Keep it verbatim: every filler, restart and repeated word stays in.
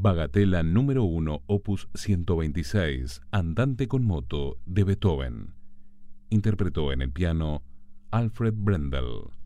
Bagatela número uno, opus ciento veintiséis, Andante con moto, de Beethoven. Interpretó en el piano Alfred Brendel.